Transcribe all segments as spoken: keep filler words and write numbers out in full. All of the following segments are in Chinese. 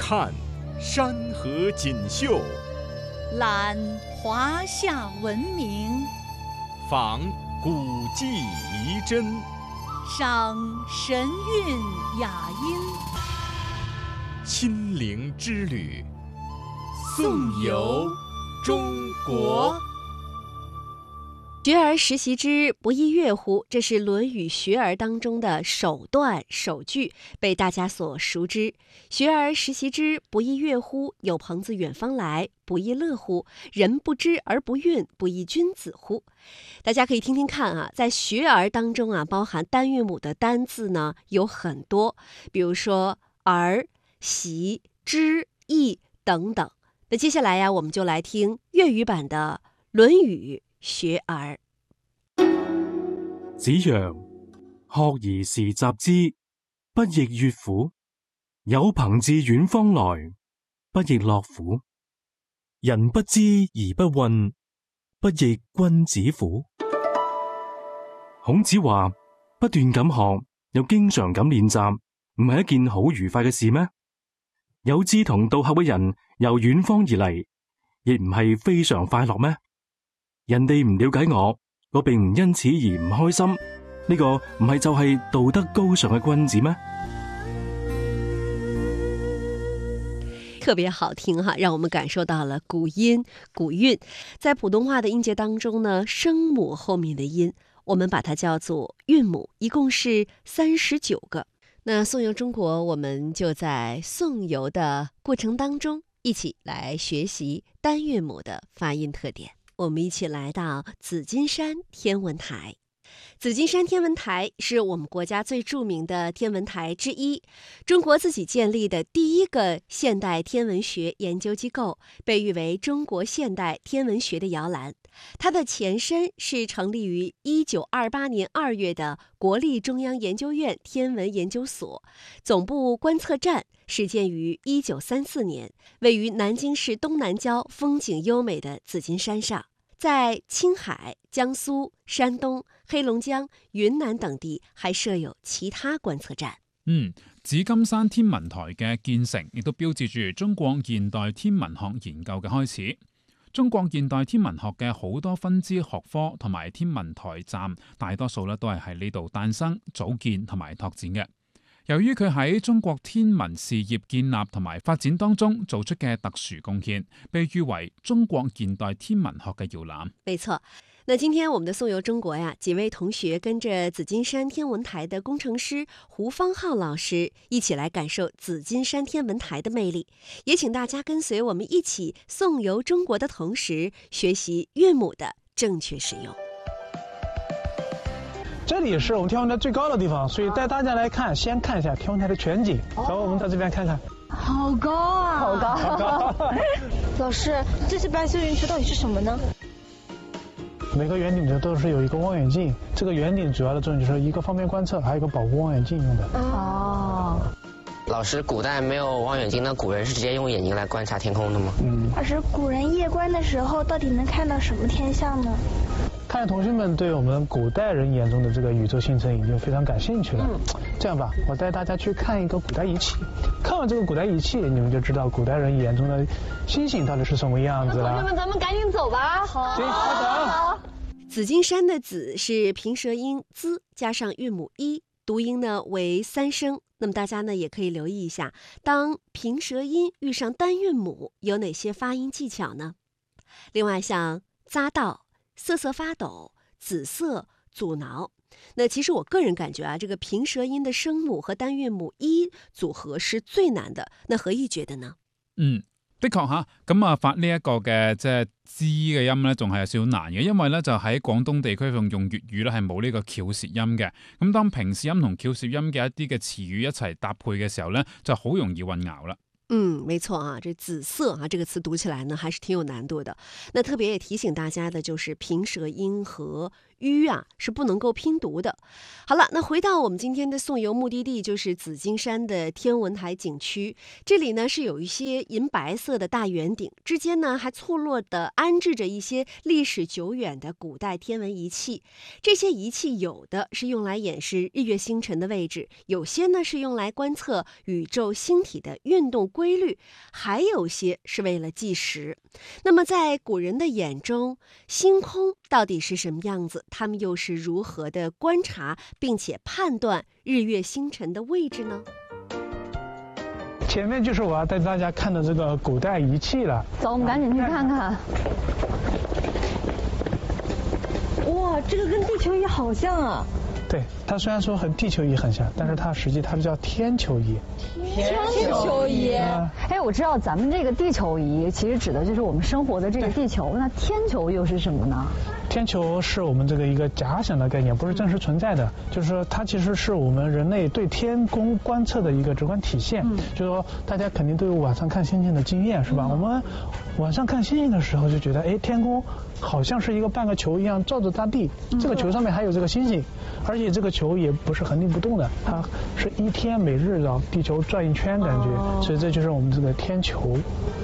看山河锦绣， 览华夏文明， 访古迹遗珍， 赏神韵雅音。 亲临之旅，颂游中国。 学而时习之，不亦说乎？这是《论语·学而》当中的首段首句，被大家所熟知。学而时习之，不亦说乎？有朋自远方来，不亦乐乎？人不知而不愠，不亦君子乎？大家可以听听看啊，在学而当中啊，包含单韵母的单字呢有很多，比如说而、习、知、义等等。那接下来呀，我们就来听粤语版的《论语》學而。 子曰：學而時習之，不亦說乎？有朋自遠方來，不亦樂乎？人不知而不愠，不亦君子乎？孔子話：不斷咁學，又經常咁練習，唔係一件好愉快嘅事咩？有志同道合嘅人由遠方而嚟，亦唔係非常快樂咩？人哋唔了解我，我並唔因此而唔開心，呢個唔係就係道德高尚嘅君子咩？ 特別好聽哈，讓我們感受到了古音古韻。在普通話的音節當中呢，聲母後面的音，我們把它叫做韻母，一共是三十九個。那頌遊中國，我們就在頌遊的過程當中，一起來學習單韻母的發音特點。我們一起來到紫金山天文台。紫金山天文台是我們國家最著名的天文台之一，中國自己建立的第一個現代天文學研究機構，被譽為中國現代天文學的搖籃。它的前身是成立於一九二八年二月的國立中央研究院天文研究所，總部觀測站始建於一九三四年，位於南京市東南郊風景優美的紫金山上。在青海、江蘇、山東、黑龍江、雲南等地還設有其他觀測站。 嗯，紫金山天文台嘅建成，亦都標誌住中國現代天文學研究嘅開始。中國現代天文學嘅好多分支學科同埋天文台站，大多數咧都係喺呢度誕生、組建同埋拓展嘅。由於佢喺中國天文事業建立同埋發展當中做出嘅特殊貢獻，被譽為中國現代天文學嘅搖籃。 沒錯，那今天我們的頌遊中國呀，幾位同學跟着紫金山天文台的工程師胡方浩老師一起來感受紫金山天文台的魅力，也請大家跟隨我們一起頌遊中國的同時，學習韻母的正確使用。 這裡是我們天文台最高的地方，所以帶大家來看，先看一下天文台的全景。走，我們到這邊看看。 好高啊！好高！ 好高！ 老師，這些白色雲球到底是什麼呢？ 每個圓頂都是有一個望遠鏡，這個圓頂主要的作用就是一個方便觀測，還有一個保護望遠鏡用的。 哦。 老師，古代沒有望遠鏡，那古人是直接用眼睛來觀察天空的嗎？ 嗯。 老師，古人夜觀的時候到底能看到什麼天象呢？ 看來同學們對我們古代人眼中的這個宇宙星辰已經非常感興趣了。嗯，這樣吧，我帶大家去看一個古代儀器。看完這個古代儀器，你們就知道古代人眼中的星星到底是什麼樣子了。 同學們，咱們趕緊走吧。好， 行，好。 紫金山的紫是平舌音 z 加上韻母一，讀音呢為三聲。那麼大家呢也可以留意一下，當平舌音遇上單韻母，有哪些發音技巧呢？另外像匝道、瑟瑟發抖、紫色、阻撓，那其實我個人感覺啊，這個平舌音的聲母和單韻母一組合是最難的。那何以覺得呢？ 嗯，的確吓，咁啊發呢一個嘅即係知嘅音咧，仲係有少少難嘅，因為咧就喺廣東地區用用粵語咧係冇呢個翹舌音嘅。咁當平舌音同翹舌音嘅一啲嘅詞語一齊搭配嘅時候咧，就好容易混淆啦。 嗯，沒錯啊，這紫色啊，這個詞讀起來呢，還是挺有難度的。那特別也提醒大家的，就是平舌音和吁啊是不能够拼读的。好了，那回到我们今天的送游目的地，就是紫金山的天文台景区。这里呢是有一些银白色的大圆顶，之间呢还错落的安置着一些历史久远的古代天文仪器。这些仪器有的是用来演示日月星辰的位置，有些呢是用来观测宇宙星体的运动规律，还有些是为了计时。那么在古人的眼中，星空到底是什么样子？他们又是如何的观察并且判断日月星辰的位置呢？ 前面就是我要带大家看的这个古代仪器了。 走，我们赶紧去看看。哇，这个跟地球仪好像啊。 对，它虽然说和地球仪很像，但是它实际它是叫天球仪。 天球仪，哎，我知道咱们这个地球仪其实指的就是我们生活的这个地球，那天球又是什么呢？ 天球是我们这个一个假想的概念，不是真实存在的，就是说它其实是我们人类对天空观测的一个直观体现。嗯、就是说大家肯定都有晚上看星星的经验，是吧？嗯、我们晚上看星星的时候就觉得，哎，天空好像是一个半个球一样照着大地，嗯、这个球上面还有这个星星，而且这个球也不是恒定不动的，它是一天每日绕地球转一圈感觉，哦、所以这就是我们这个天球。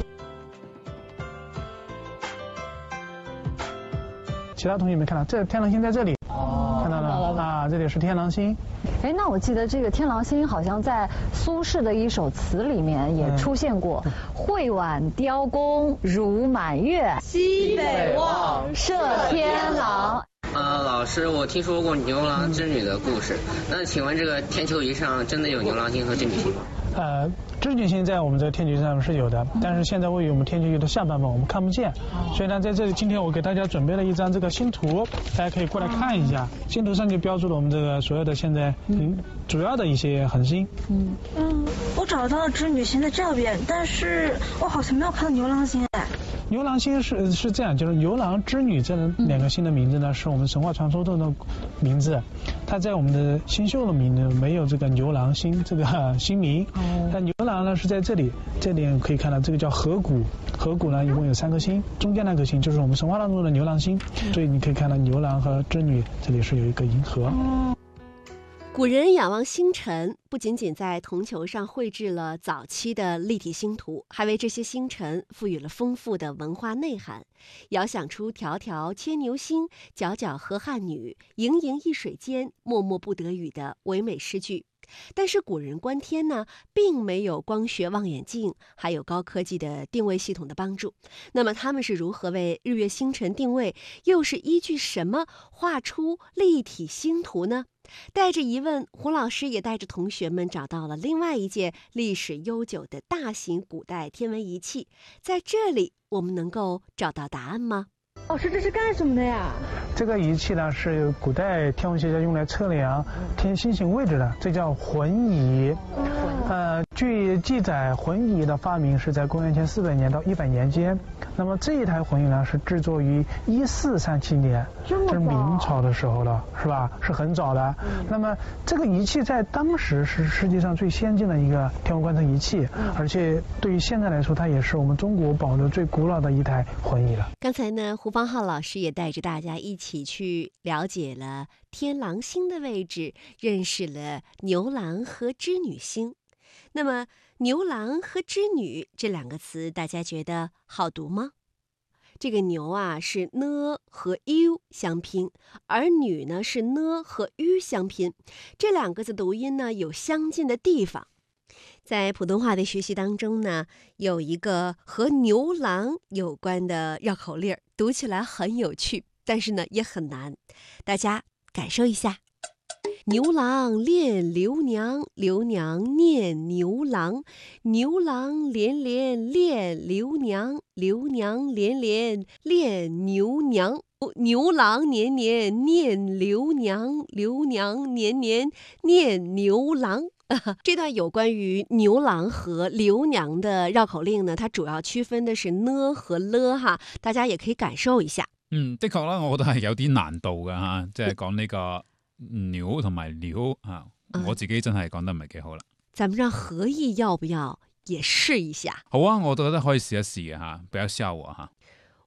其他同学没看到，这天狼星在这里，哦、看到了啊，这里是天狼星。 哎，那我记得这个天狼星好像在苏轼的一首词里面也出现过，嗯、会晚雕弓如满月，西北望，射天狼。 呃，老师，我听说过牛郎织女的故事，那请问这个天球仪上真的有牛郎星和织女星吗？ 呃，织女星在我们这个天球仪上是有的，但是现在位于我们天球仪的下半部，我们看不见。所以呢，在这里今天我给大家准备了一张这个星图，大家可以过来看一下。星图上就标注了我们这个所有的现在嗯主要的一些恒星。 嗯嗯，我找到了织女星在这边，但是我好像没有看到牛郎星哎。 牛郎星是是这样，就是牛郎织女这两个星的名字呢，是我们神话传说中的名字，它在我们的星宿的名字没有这个牛郎星这个星名。哦。但牛郎呢是在这里，这里可以看到这个叫河谷，河谷呢一共有三颗星，中间那颗星就是我们神话当中的牛郎星，所以你可以看到牛郎和织女这里是有一个银河。哦。 古人仰望星辰，不仅仅在铜球上绘制了早期的立体星图，还为这些星辰赋予了丰富的文化内涵，遥想出迢迢牵牛星，皎皎河汉女，盈盈一水间，脉脉不得语的唯美诗句。但是古人观天呢，并没有光学望远镜，还有高科技的定位系统的帮助。那么他们是如何为日月星辰定位，又是依据什么画出立体星图呢？带着疑问，胡老师也带着同学们找到了另外一件历史悠久的大型古代天文仪器。在这里，我们能够找到答案吗？ 老师，这是干什么的呀？ 这个仪器呢，是古代天文学家用来测量天星星位置的，这叫浑仪。呃，据记载，浑仪的发明是在公元前四百年到一百年间。那么这一台浑仪呢，是制作于一四三七年，是明朝的时候了，是吧？是很早的。嗯、那么这个仪器在当时是世界上最先进的一个天文观测仪器，嗯、而且对于现在来说，它也是我们中国保留最古老的一台浑仪了。 刚才呢，胡方浩老师也带着大家一起去了解了天狼星的位置，认识了牛郎和织女星。那么牛郎和织女这两个词，大家觉得好读吗？这个牛啊是呢和 u 相拼，而女呢是呢和 u 相拼，这两个字读音呢有相近的地方。在普通话的学习当中呢，有一个和牛郎有关的绕口令，读起来很有趣，但是呢也很难，大家感受一下。牛郎恋刘娘，刘娘念牛郎，牛郎连连恋刘娘，刘娘连连恋牛娘，牛郎年年念刘娘，刘娘年年念牛郎。这段有关于牛郎和刘娘的绕口令呢，它主要区分的是呢和了哈，大家也可以感受一下。 嗯，的確啦，我覺得係有啲難度嘅嚇，即係講呢個牛同埋鳥啊，我自己真係講得唔係幾好啦。 咱們讓何毅要不要也試一下？ 好啊，我都覺得可以試一試嘅嚇，比較笑我嚇。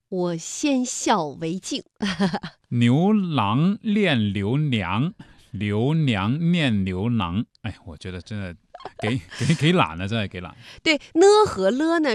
我先笑为敬。 牛郎恋牛娘，牛娘念牛郎。哎，我觉得真的幾幾幾難啊，真係幾難。 对，呢和了呢